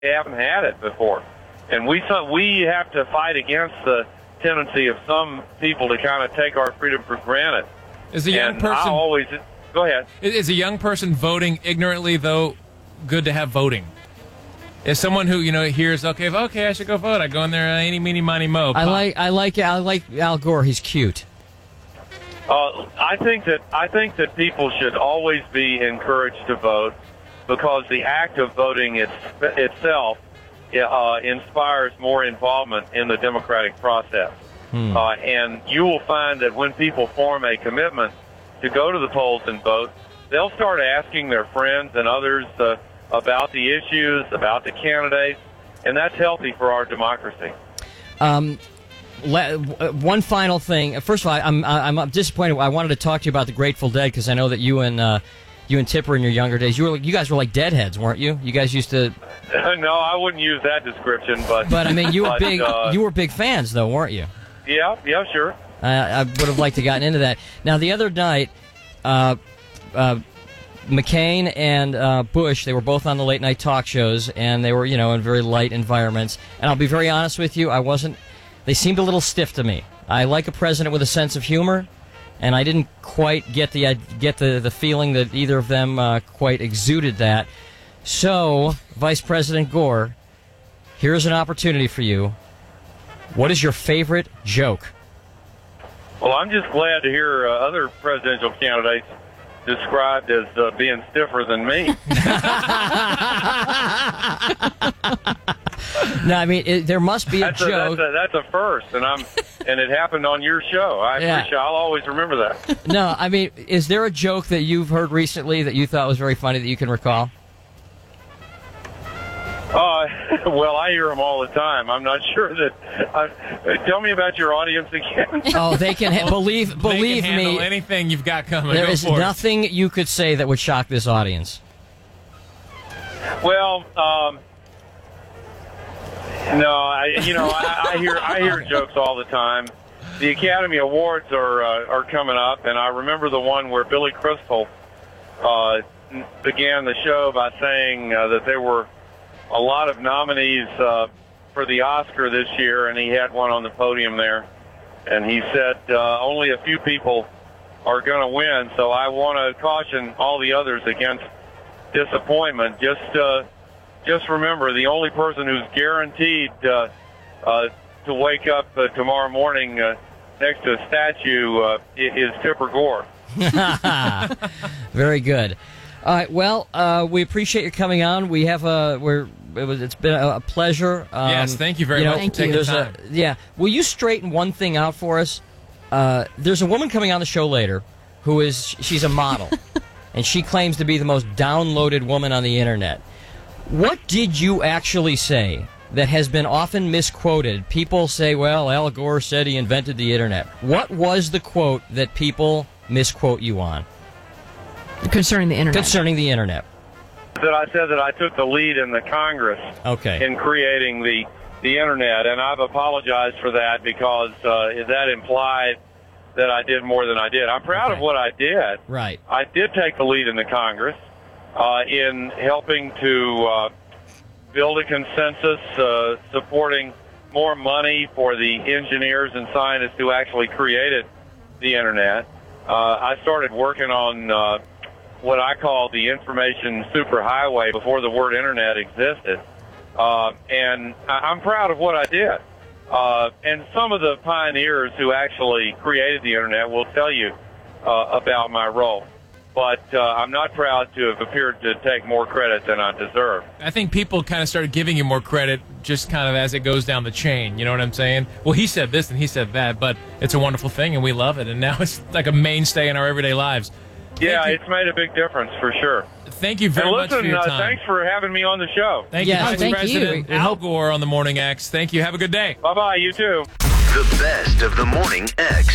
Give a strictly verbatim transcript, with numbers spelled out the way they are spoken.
haven't had it before. And we we have to fight against the tendency of some people to kind of take our freedom for granted. Is a young and person... I always... Go ahead. Is a young person voting ignorantly, though, good to have voting? Is someone who, you know, hears, okay, okay, I should go vote, I go in there, uh, eeny, meeny, miny, mo. I like, I like, I like Al Gore. He's cute. Uh, I think that I think that people should always be encouraged to vote because the act of voting it's, itself uh, inspires more involvement in the democratic process. Hmm. Uh, and you will find that when people form a commitment to go to the polls and vote, they'll start asking their friends and others uh, about the issues, about the candidates, and that's healthy for our democracy. Um, le- one final thing. First of all, I'm I'm disappointed. I wanted to talk to you about the Grateful Dead because I know that you and uh, you and Tipper in your younger days, you were you guys were like deadheads, weren't you? You guys used to. No, I wouldn't use that description, but. But I mean, you were but, big. Uh, you were big fans, though, weren't you? Yeah, yeah, sure. Uh, I would have liked to gotten into that. Now, the other night, uh, uh, McCain and uh, Bush, they were both on the late night talk shows, and they were, you know, in very light environments. And I'll be very honest with you, I wasn't. They seemed a little stiff to me. I like a president with a sense of humor, and I didn't quite get the get the the feeling that either of them uh, quite exuded that. So, Vice President Gore, here's an opportunity for you. What is your favorite joke? Well, I'm just glad to hear uh, other presidential candidates described as uh, being stiffer than me. No, I mean it, there must be a that's joke. A, that's, a, that's a first, and I'm and it happened on your show. I Yeah. appreciate. I'll always remember that. No, I mean, is there a joke that you've heard recently that you thought was very funny that you can recall? Uh, well, I hear them all the time. I'm not sure that. Uh, tell me about your audience again. Oh, they can ha- believe believe they can handle me. anything you've got coming. There Go is for it. nothing you could say that would shock this audience. Well, um, no, I, you know, I, I hear I hear jokes all the time. The Academy Awards are uh, are coming up, and I remember the one where Billy Crystal uh, began the show by saying uh, that there were a lot of nominees uh, for the Oscar this year, and he had one on the podium there, and he said uh, only a few people are going to win, so I want to caution all the others against disappointment. Just uh, just remember, the only person who's guaranteed uh, uh, to wake up uh, tomorrow morning uh, next to a statue uh, is Tipper Gore. Very good. All right. Well, uh, we appreciate you coming on. We have a we're it was, it's been a, a pleasure. Um, yes, thank you very you know, much Thank for taking you. the there's time. a yeah. Will you straighten one thing out for us? Uh, there's a woman coming on the show later who is she's a model, and she claims to be the most downloaded woman on the internet. What did you actually say that has been often misquoted? People say, "Well, Al Gore said he invented the internet." What was the quote that people misquote you on Concerning the internet. concerning the internet? That I said that I took the lead in the Congress Okay. in creating the the internet, and I've apologized for that because uh, that implied that I did more than I did. I'm proud Okay. of what I did. Right. I did take the lead in the Congress uh, in helping to uh, build a consensus uh, supporting more money for the engineers and scientists who actually created the internet. Uh, I started working on uh, what I call the information superhighway before the word internet existed. Uh, and I- I'm proud of what I did. Uh, and some of the pioneers who actually created the internet will tell you uh, about my role. But uh, I'm not proud to have appeared to take more credit than I deserve. I think people kind of started giving you more credit just kind of as it goes down the chain. You know what I'm saying? Well, he said this and he said that, but it's a wonderful thing and we love it. And now it's like a mainstay in our everyday lives. Yeah, Thank you. it's made a big difference for sure. Thank you very and much listen, for your uh, time. thanks for having me on the show. Thank Yes, you, Vice thank President you. Al Gore on the Morning X. Thank you. Have a good day. Bye-bye, you too. The best of the Morning X.